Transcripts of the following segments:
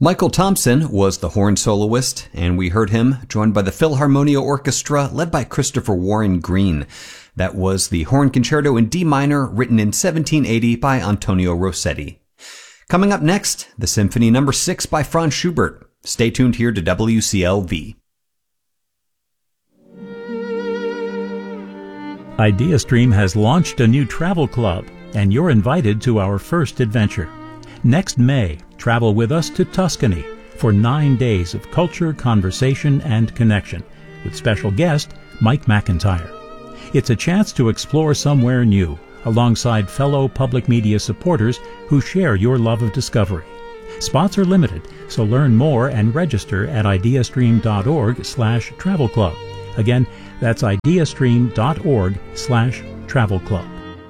Michael Thompson was the horn soloist, and we heard him joined by the Philharmonia Orchestra led by Christopher Warren Green. That was the Horn Concerto in D minor, written in 1780 by Antonio Rossetti. Coming up next, the Symphony No. 6 by Franz Schubert. Stay tuned here to WCLV. IdeaStream has launched a new travel club, and you're invited to our first adventure. Next May, travel with us to Tuscany for 9 days of culture, conversation, and connection with special guest Mike McIntyre. It's a chance to explore somewhere new alongside fellow public media supporters who share your love of discovery. Spots are limited, so learn more and register at ideastream.org/travel club. Again, that's ideastream.org/travel club.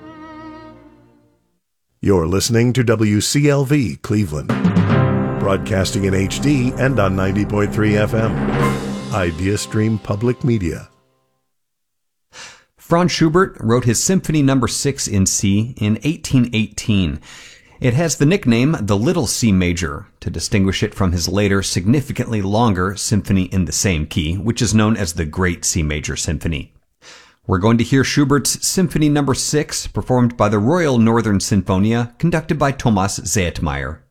You're listening to WCLV Cleveland, broadcasting in HD and on 90.3 FM. IdeaStream Public Media. Franz Schubert wrote his Symphony No. 6 in C in 1818. It has the nickname the Little C Major to distinguish it from his later, significantly longer Symphony in the same key, which is known as the Great C Major Symphony. We're going to hear Schubert's Symphony No. 6 performed by the Royal Northern Sinfonia, conducted by Thomas Zehetmeier.